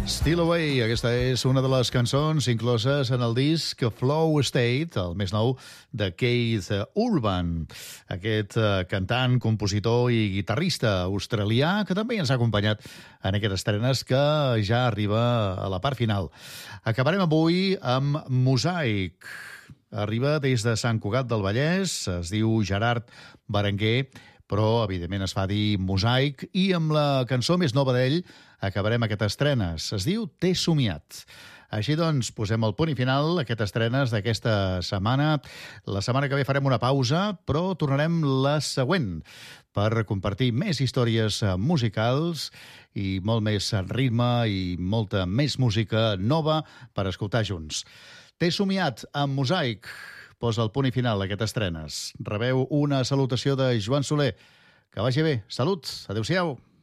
Steal Away, aquesta és una de les cançons incloses en el disc Flow State, el més nou de Keith Urban, aquest cantant, compositor i guitarrista australià que també ens ha acompanyat en aquestes estrenes que ja arriba a la part final. Acabarem avui amb Mosaic. Arriba des de Sant Cugat del Vallès, es diu Gerard Berenguer, però evidentment es fa dir Mosaic, i amb la cançó més nova d'ell acabarem aquestes estrenes. Es diu T'he somiat. Així doncs, posem el punt i final a aquestes estrenes d'aquesta setmana. La setmana que ve farem una pausa, però tornarem la següent per compartir més històries musicals i molt més ritme i molta més música nova per escoltar junts. T'he somiat amb Mosaic. Posa el punt i final a aquestes estrenes. Rebeu una salutació de Joan Soler. Que vagi bé. Salut. Adéu-siau.